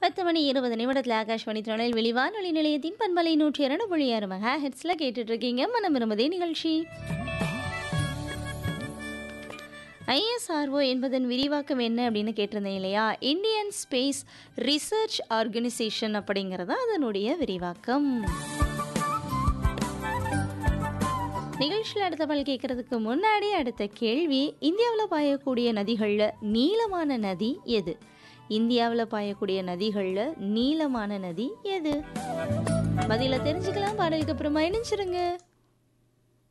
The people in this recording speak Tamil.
10 மணி 20 நிமிடத்தில் ஆகாஷ்வாணி திருநெல்வேலி வானொலி நிலையத்தின் பண்பலை 102.6 மெகா ஹெட்ஸில் கேட்டுட்டு இருக்கீங்க மனம் விரும்புதே நிகழ்ச்சி. ஐஎஸ்ஆர்ஓ என்பதன் விரிவாக்கம் என்ன அப்படின்னு கேட்டிருந்தேன் இல்லையா? இந்தியன் ஸ்பேஸ் ரிசர்ச் ஆர்கனைசேஷன் அப்படிங்கிறதா அதனுடைய விரிவாக்கம். நிகழ்ச்சியில் அடுத்த பால் கேட்கறதுக்கு முன்னாடி அடுத்த கேள்வி, இந்தியாவில் பாயக்கூடிய நதிகளில் நீளமான நதி எது? இந்தியாவில் பாயக்கூடிய நதிகளில் நீளமான நதி எது? பதில தெரிஞ்சுக்கலாம். பாடலுக்கு அப்புறமா இணைஞ்சிருங்க.